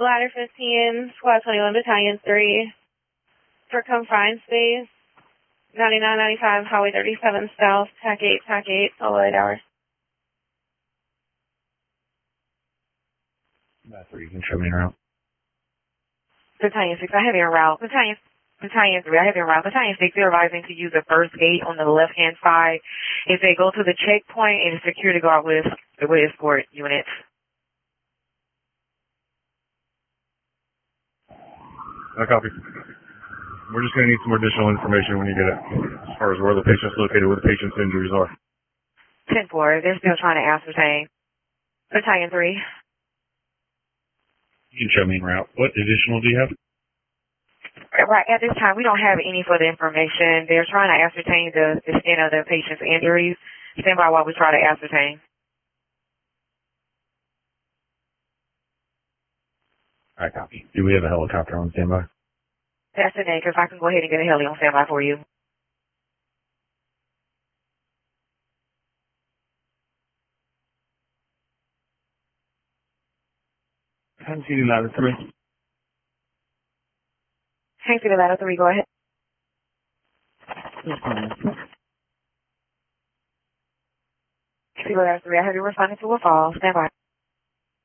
Ladder 15, Squad 21, Battalion 3, for confined space, 9995, Highway 37 South, TAC 8, all 8 hours. That's where you can show me around. Battalion 6, I have you en route. Battalion 3, I have you en route. Battalion 6, they're advising to use the first gate on the left-hand side. If they go to the checkpoint, and security guard will escort units. I copy. We're just going to need some more additional information when you get it, as far as where the patient's located, where the patient's injuries are. 10-4, they're still trying to ascertain. Battalion 3. You can show me en route. What additional do you have? Right, at this time, we don't have any further information. They're trying to ascertain the extent of the patient's injuries. Stand by while we try to ascertain. I copy. Do we have a helicopter on standby? That's the name, because I can go ahead and get a heli on standby for you. Haven't seen Ladder 3. Hang to the Ladder 3, go ahead. See Ladder 3, I have you responding to a call. Stand by.